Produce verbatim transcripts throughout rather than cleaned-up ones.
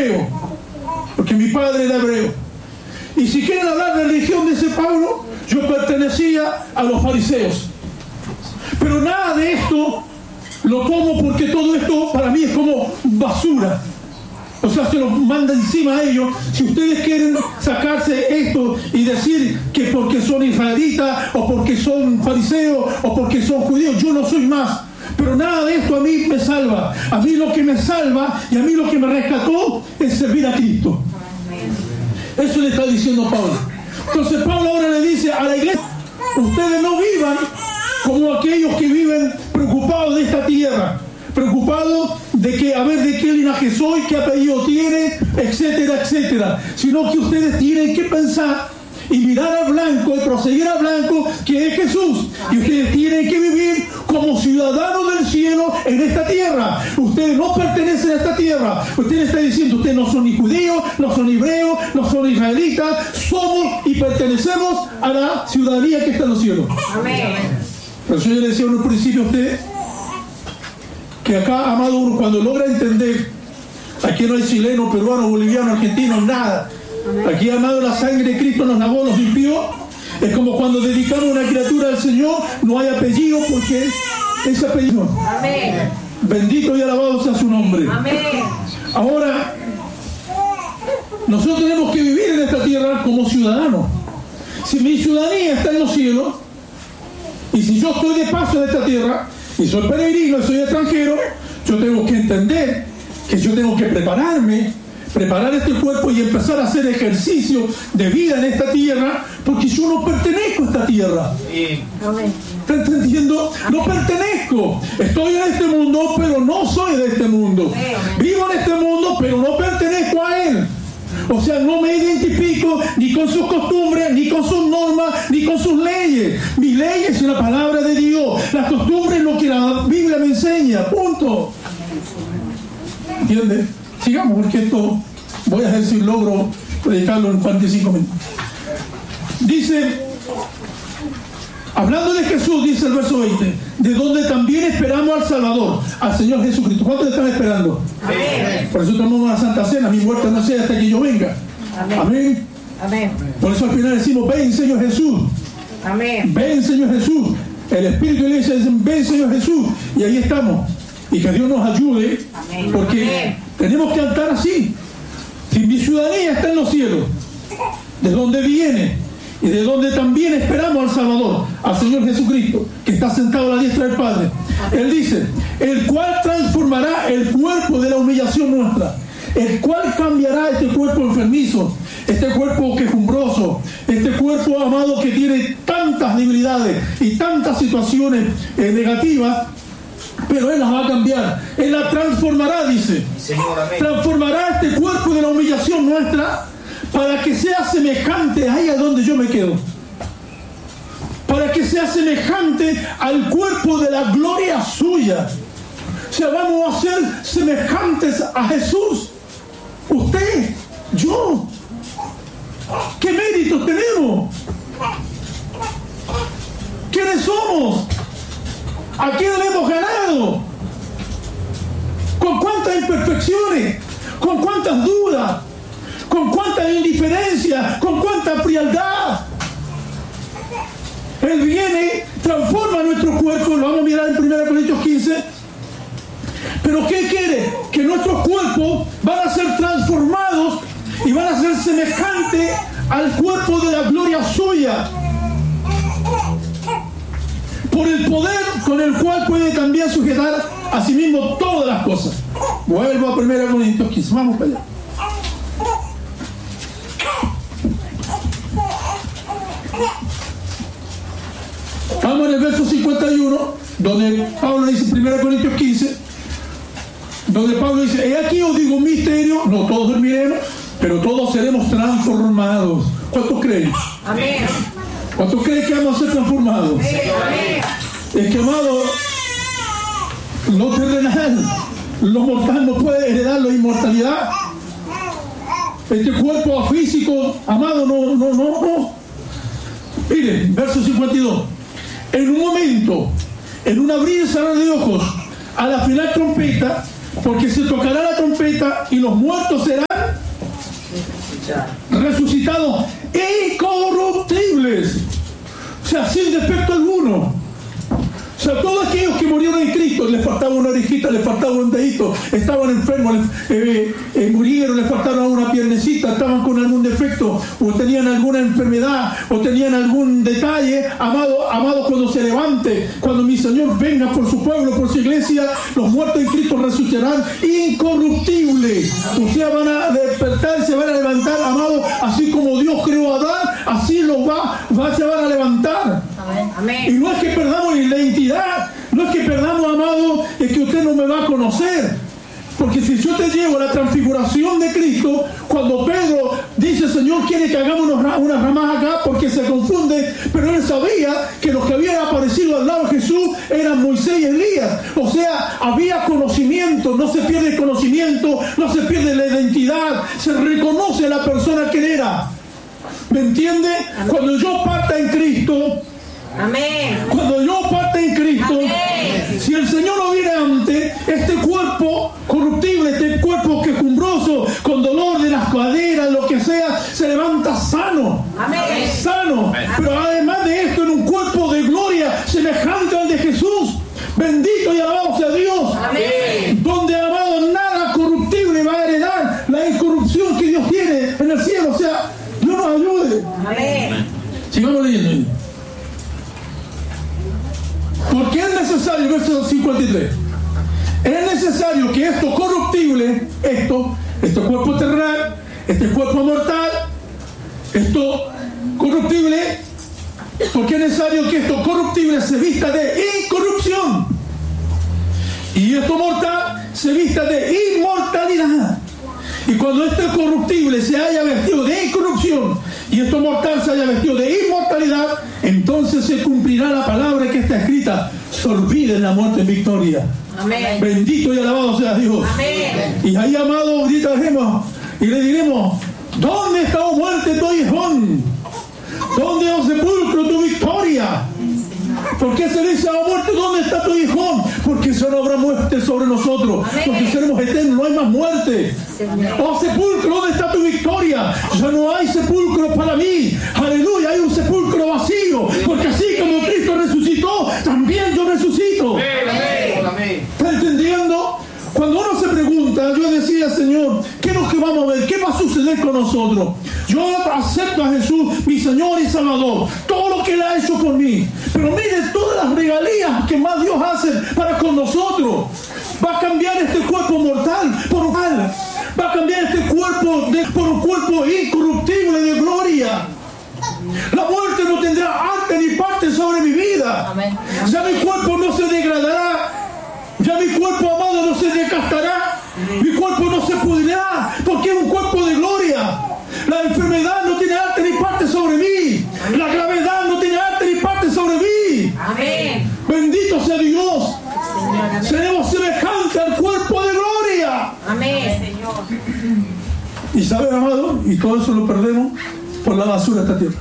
hebreo, porque mi padre era hebreo. Y si quieren hablar de religión, dice Pablo, yo pertenecía a los fariseos. Pero nada de esto lo tomo porque todo esto para mí es como basura. O sea, se lo manda encima a ellos. Si ustedes quieren sacarse esto y decir que porque son israelitas o porque son fariseos o porque son judíos, yo no soy más. Pero nada de esto a mí me salva. A mí lo que me salva y a mí lo que me rescató es servir a Cristo. Eso le está diciendo Pablo. Entonces Pablo ahora le dice a la iglesia, ustedes no vivan como aquellos que viven preocupados de esta tierra, preocupados de que a ver de qué linaje soy, qué apellido tiene, etcétera, etcétera, sino que ustedes tienen que pensar y mirar al blanco y proseguir al blanco, que es Jesús, y ustedes tienen que vivir como ciudadanos del cielo en esta tierra. Ustedes no pertenecen a esta tierra. Usted está diciendo, ustedes no son ni judíos, no son hebreos, no son israelitas, somos y pertenecemos a la ciudadanía que está en los cielos. Amén. Pero yo le decía en un principio a usted que acá, amado, uno cuando logra entender, aquí no hay chileno, peruano, boliviano, argentino, nada. Aquí, amado, la sangre de Cristo nos lavó, nos limpió. Es como cuando dedicamos una criatura al Señor, no hay apellido porque es apellido. Amén. Bendito y alabado sea su nombre. Amén. Ahora, nosotros tenemos que vivir en esta tierra como ciudadanos. Si mi ciudadanía está en los cielos, y si yo estoy de paso en esta tierra, y soy peregrino, y soy extranjero, yo tengo que entender que yo tengo que prepararme, preparar este cuerpo y empezar a hacer ejercicio de vida en esta tierra, porque yo no pertenezco a esta tierra. ¿Está entendiendo? No pertenezco. Estoy en este mundo, pero no soy de este mundo. Vivo en este mundo, pero no pertenezco a él. O sea, no me identifico ni con sus costumbres, ni con sus normas, ni con sus leyes. Mi ley es la palabra de Dios. Las costumbres es lo que la Biblia me enseña. Punto. ¿Entiendes? Sigamos, porque esto voy a ver si logro predicarlo en cuarenta y cinco minutos. Dice, hablando de Jesús, dice el verso veinte, de donde también esperamos al Salvador, al Señor Jesucristo. ¿Cuántos están esperando? Amén. Por eso tomamos una santa cena, mi muerte no sea hasta que yo venga. Amén. Amén. Amén. Por eso al final decimos, ven Señor Jesús. Amén. Ven Señor Jesús. El Espíritu de la Iglesia dice, ven Señor Jesús. Y ahí estamos. Y que Dios nos ayude. Amén. Porque Amén. Tenemos que andar así. Si mi ciudadanía está en los cielos, de donde viene y de donde también esperamos al Salvador, al Señor Jesucristo, que está sentado a la diestra del Padre. Él dice, el cual transformará el cuerpo de la humillación nuestra, el cual cambiará este cuerpo enfermizo, este cuerpo quejumbroso, este cuerpo, amado, que tiene tantas debilidades y tantas situaciones eh, negativas, pero Él las va a cambiar. Él la transformará, dice. Señor, amén. Transformará este cuerpo de la humillación nuestra para que sea semejante ahí a donde yo me quedo. Para que sea semejante al cuerpo de la gloria suya. O sea, vamos a ser semejantes a Jesús. Usted, yo. ¿Qué méritos tenemos? ¿Quiénes somos? ¿A quién le hemos ganado? ¿Con cuántas imperfecciones? ¿Con cuántas dudas? ¿Con cuánta indiferencia? ¿Con cuánta frialdad? Él viene, transforma nuestro cuerpo, lo vamos a mirar en primera Corintios quince. Pero ¿qué quiere? Que nuestros cuerpos van a ser transformados y van a ser semejantes al cuerpo de la gloria suya, por el poder con el cual puede también sujetar a sí mismo todas las cosas. Vuelvo a primera Corintios quince, vamos para allá. Estamos en el verso cincuenta y uno, donde Pablo dice, primera Corintios quince, donde Pablo dice, he aquí os digo un misterio, no todos dormiremos, pero todos seremos transformados. ¿Cuántos creen? Amén. ¿Cuántos creen que vamos a ser transformados? Amén. Es que, amado, lo terrenal, lo mortal no puede heredar la inmortalidad. Este cuerpo físico, amado, no, no, no, no. Miren, verso cincuenta y dos. En un momento, en un abrir y cerrar de ojos, a la final trompeta, porque se tocará la trompeta y los muertos serán resucitados incorruptibles, o sea, sin defecto alguno. O sea, todos aquellos que murieron en Cristo, les faltaba una orejita, les faltaba un dedito, estaban enfermos, eh, eh, murieron, les faltaba una piernecita, estaban con algún defecto, o tenían alguna enfermedad, o tenían algún detalle. Amado, amado, cuando se levante, cuando mi Señor venga por su pueblo, por su iglesia, los muertos en Cristo resucitarán incorruptibles. O sea, van a despertar, se van a levantar, amado, así como Dios creó a Adán, así los va, va, se van a levantar. Amén. Y no es que perdamos la identidad, no es que perdamos, amado, es que usted no me va a conocer. Porque si yo te llevo a la transfiguración de Cristo, cuando Pedro dice, Señor, quiere que hagamos unas ramas acá, porque se confunde, pero él sabía que los que habían aparecido al lado de Jesús eran Moisés y Elías. O sea, había conocimiento, no se pierde el conocimiento, no se pierde la identidad, se reconoce a la persona que era. ¿Me entiende? Amén. Cuando yo parta en Cristo, amén. Cuando yo parta en Cristo, amén. Si el Señor no viene antes, este cuerpo corruptible, este cuerpo quejumbroso, con dolor de las caderas, lo que sea, se levanta sano. Amén. Sano. Amén. Pero además de esto, en un cuerpo de gloria semejante al de Jesús. Bendito y alabado sea Dios. Amén. Donde, amado, nada corruptible va a heredar la incorrupción que Dios tiene en el cielo. O sea, Dios nos ayude. Amén. Sigamos leyendo. Porque es necesario, verso cincuenta y tres, es necesario que esto corruptible, esto, este cuerpo terrenal, este cuerpo mortal, esto corruptible, porque es necesario que esto corruptible se vista de incorrupción y esto mortal se vista de inmortalidad. Y cuando este corruptible se haya vestido de incorrupción y esto mortal se haya vestido de inmortalidad, entonces se cumplirá la palabra que está escrita: se olviden la muerte en victoria. Amén. Bendito y alabado sea Dios. Amén. Y ahí, amado, ahorita diremos y le diremos: ¿dónde está, oh muerte, tu aguijón? ¿Dónde, oh sepulcro, tu victoria? ¿Por qué se dice, oh muerte, dónde está tu aguijón? Porque ya no habrá muerte sobre nosotros. Amén. Porque seremos eternos, no hay más muerte. Señor. Oh sepulcro, ¿dónde está tu victoria? Ya no hay sepulcro para mí. Aleluya, hay un sepulcro vacío. Porque así como Cristo resucitó, también yo resucito. Amén. ¿Está entendiendo? Cuando uno se pregunta, yo decía, Señor, ¿qué es lo que vamos a ver? ¿Qué va a suceder con nosotros? Yo acepto a Jesús, mi Señor y Salvador, todo lo que Él ha hecho por mí. Pero mire todas las regalías que más Dios hace para con nosotros. Va a cambiar este cuerpo mortal por mal. Va a cambiar este cuerpo de, por un cuerpo incorruptible de gloria. La muerte no tendrá arte ni parte sobre mi vida. Amén. Ya mi cuerpo no se degradará. Ya mi cuerpo, amado, no se desgastará. Mi cuerpo no se pudrirá, porque es un cuerpo de gloria. La enfermedad no tiene arte ni parte sobre mí. Amén. La gravedad no tiene arte ni parte sobre mí. Amén. Bendito sea Dios. Señor, seremos semejantes al cuerpo de gloria. Amén, Señor. Y sabes, amado, y todo eso lo perdemos por la basura de esta tierra.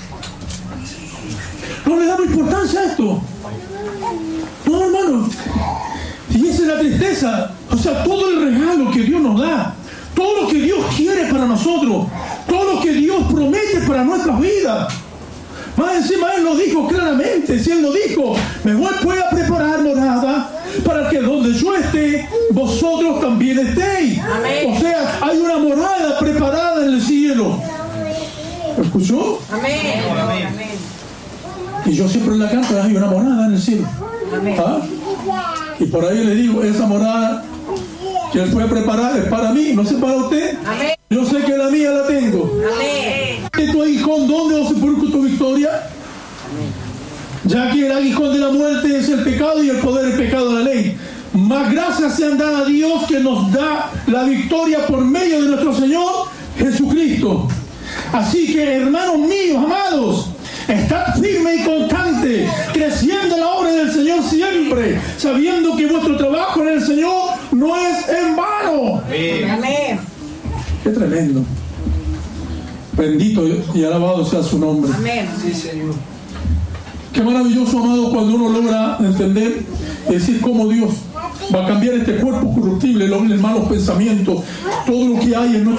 No le damos importancia a esto. No, hermano. Y esa es la tristeza. O sea, todo el regalo que Dios nos da, todo lo que Dios quiere para nosotros, todo lo que Dios promete para nuestras vidas. Más encima Él lo dijo claramente. Si Él lo dijo, me voy pues a preparar morada para que donde yo esté, vosotros también estéis. Amén. O sea, hay una morada preparada en el cielo. ¿Escuchó? Amén. Amén. Y yo siempre la canto, hay una morada en el cielo. Amén. ¿Ah? Y por ahí le digo, esa morada que Él fue a preparar es para mí, no sé para usted. Amén. Yo sé que la mía la tengo. Amén. ¿Tu aguijón dónde, oh sepulcro, tu victoria? Amén. Ya que el aguijón de la muerte es el pecado y el poder del pecado de la ley. Más gracias sean dadas a Dios que nos da la victoria por medio de nuestro Señor Jesucristo. Así que, hermanos míos, amados, estad firme y constante, creciendo en la obra del Señor siempre, sabiendo que vuestro trabajo en el Señor no es en vano. Amén. Qué tremendo. Bendito y alabado sea su nombre. Amén. Sí, Señor. Qué maravilloso, amado, cuando uno logra entender y decir cómo Dios Va a cambiar este cuerpo corruptible, los malos pensamientos, todo lo que hay en nuestro